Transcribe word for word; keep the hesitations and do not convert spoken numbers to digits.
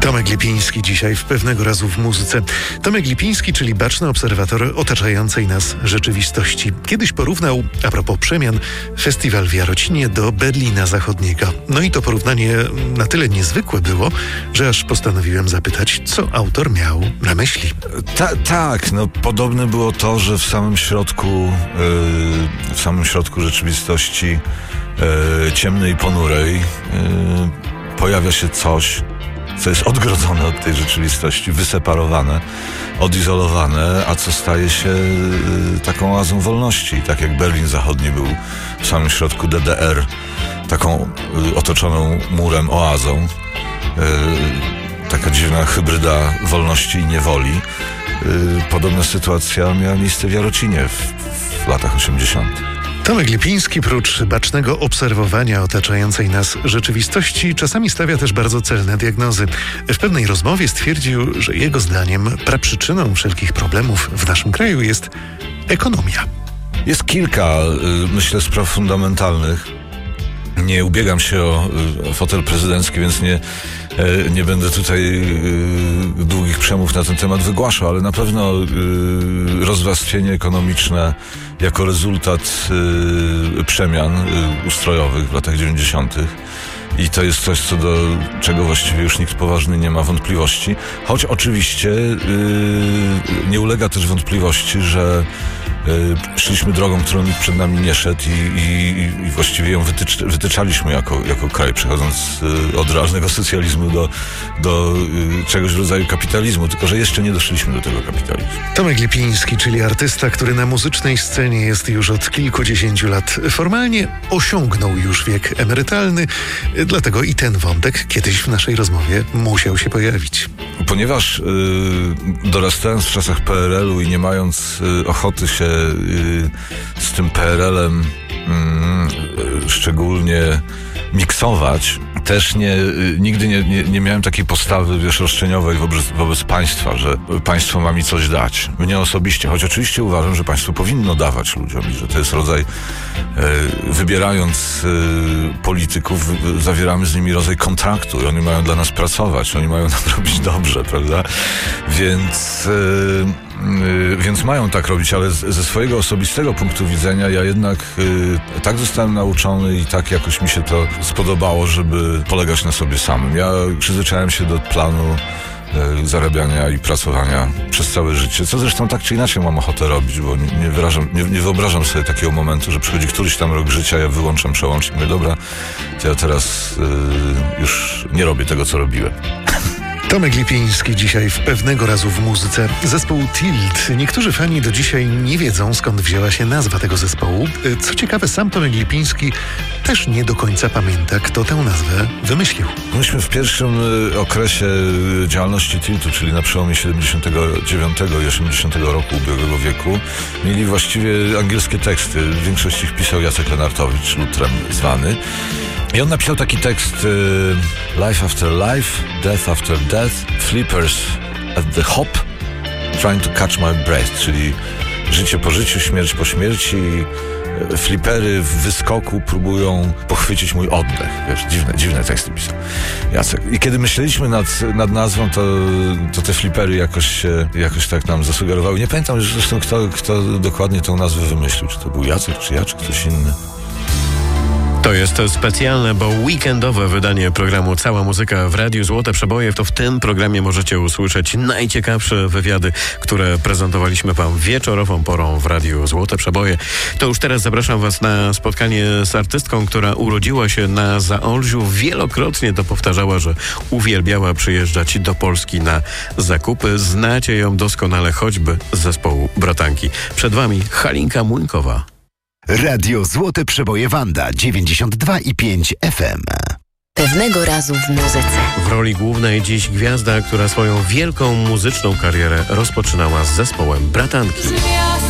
Tomek Lipiński dzisiaj w Pewnego razu w muzyce. Tomek Lipiński, czyli baczny obserwator otaczającej nas rzeczywistości. Kiedyś porównał, a propos przemian, festiwal w Jarocinie do Berlina Zachodniego. No i to porównanie na tyle niezwykłe było, że aż postanowiłem zapytać, co autor miał na myśli. Ta, tak, no podobne było to, że w samym środku, yy, w samym środku rzeczywistości yy, ciemnej i ponurej yy, pojawia się coś, co jest odgrodzone od tej rzeczywistości, wyseparowane, odizolowane, a co staje się y, taką oazą wolności. Tak jak Berlin Zachodni był w samym środku D D R, taką y, otoczoną murem oazą. Y, taka dziwna hybryda wolności i niewoli. Y, podobna sytuacja miała miejsce w Jarocinie w, w latach osiemdziesiątych. Tomek Lipiński, prócz bacznego obserwowania otaczającej nas rzeczywistości, czasami stawia też bardzo celne diagnozy. W pewnej rozmowie stwierdził, że jego zdaniem praprzyczyną wszelkich problemów w naszym kraju jest ekonomia. Jest kilka, myślę, spraw fundamentalnych. Nie ubiegam się o fotel prezydencki, więc nie, nie będę tutaj długich przemów na ten temat wygłaszał, ale na pewno rozwarstwienie ekonomiczne jako rezultat przemian ustrojowych w latach dziewięćdziesiątych. I to jest coś, co do czego właściwie już nikt poważny nie ma wątpliwości. Choć oczywiście yy, nie ulega też wątpliwości, że yy, szliśmy drogą, którą nikt przed nami nie szedł i, i, i właściwie ją wytycz, wytyczaliśmy jako, jako kraj, przechodząc yy, od realnego socjalizmu do, do yy, czegoś w rodzaju kapitalizmu, tylko że jeszcze nie doszliśmy do tego kapitalizmu. Tomek Lipiński, czyli artysta, który na muzycznej scenie jest już od kilkudziesięciu lat. Formalnie osiągnął już wiek emerytalny, dlatego i ten wątek kiedyś w naszej rozmowie musiał się pojawić. Ponieważ y, dorastając w czasach P R L u i nie mając y, ochoty się y, z tym P R L em y, szczególnie miksować, też nie, y, nigdy nie, nie, nie miałem takiej postawy, wiesz, roszczeniowej wobec, wobec państwa, że państwo ma mi coś dać. Mnie osobiście, choć oczywiście uważam, że państwo powinno dawać ludziom i że to jest rodzaj, y, wybierając y, polityków, y, zawieramy z nimi rodzaj kontraktu i oni mają dla nas pracować, oni mają nam robić dobrze, prawda? Więc... Y, Yy, więc mają tak robić, ale z, ze swojego osobistego punktu widzenia ja jednak yy, tak zostałem nauczony i tak jakoś mi się to spodobało, żeby polegać na sobie samym. Ja przyzwyczaiłem się do planu yy, zarabiania i pracowania przez całe życie, co zresztą tak czy inaczej mam ochotę robić, bo nie, nie, wyrażam, nie, nie wyobrażam sobie takiego momentu, że przychodzi któryś tam rok życia, ja wyłączam przełącznik i mówię, dobra, to ja teraz yy, już nie robię tego, co robiłem. Tomek Lipiński dzisiaj w Pewnego razu w muzyce. Zespół Tilt. Niektórzy fani do dzisiaj nie wiedzą, skąd wzięła się nazwa tego zespołu. Co ciekawe, sam Tomek Lipiński też nie do końca pamięta, kto tę nazwę wymyślił. Myśmy w pierwszym okresie działalności Tiltu, czyli na przełomie siedemdziesiątego dziewiątego i osiemdziesiątego roku ubiegłego wieku, mieli właściwie angielskie teksty. Większość ich pisał Jacek Lenartowicz, Lutrem zwany. I on napisał taki tekst y, Life after life, death after death, flippers at the hop, trying to catch my breath, czyli życie po życiu, śmierć po śmierci, y, flipery w wyskoku próbują pochwycić mój oddech. Wiesz, dziwne, dziwne teksty pisał Jacek. I kiedy myśleliśmy nad, nad nazwą, to, to te flipery jakoś się, jakoś tak nam zasugerowały. Nie pamiętam zresztą, kto, kto dokładnie tą nazwę wymyślił, czy to był Jacek, czy ja, czy ktoś inny. To jest specjalne, bo weekendowe wydanie programu Cała Muzyka w Radiu Złote Przeboje. To w tym programie możecie usłyszeć najciekawsze wywiady, które prezentowaliśmy wam wieczorową porą w Radiu Złote Przeboje. To już teraz zapraszam was na spotkanie z artystką, która urodziła się na Zaolziu. Wielokrotnie to powtarzała, że uwielbiała przyjeżdżać do Polski na zakupy. Znacie ją doskonale choćby z zespołu Bratanki. Przed wami Halinka Młynkowa. Radio Złote Przeboje Wanda dziewięćdziesiąt dwa i pięć F M. Pewnego razu w muzyce. W roli głównej dziś gwiazda, która swoją wielką muzyczną karierę rozpoczynała z zespołem Bratanki.